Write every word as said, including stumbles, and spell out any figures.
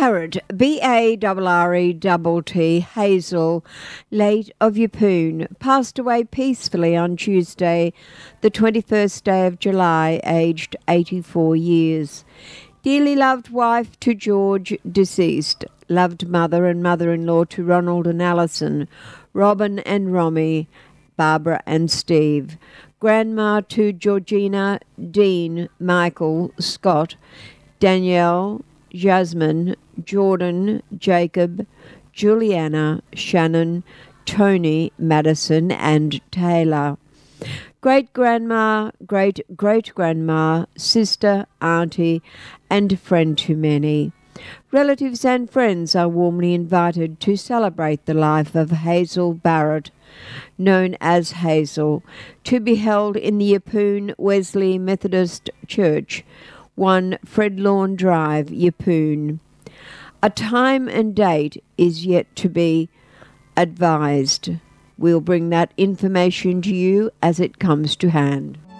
Barrett, B A R R E T T, Hazel, late of Yeppoon, passed away peacefully on Tuesday, the twenty-first day of July, aged eighty-four years. Dearly loved wife to George, deceased. Loved mother and mother-in-law to Ronald and Alison, Robin and Romy, Barbara and Steve. Grandma to Georgina, Dean, Michael, Scott, Danielle, Jasmine, Jordan, Jacob, Juliana, Shannon, Tony, Madison, and Taylor. Great-grandma, great-great-grandma, sister, auntie, and friend to many. Relatives and friends are warmly invited to celebrate the life of Hazel Barrett, known as Hazel, to be held in the Yeppoon Wesley Methodist Church, one Fred Lawn Drive, Yeppoon. A time and date is yet to be advised. We'll bring that information to you as it comes to hand.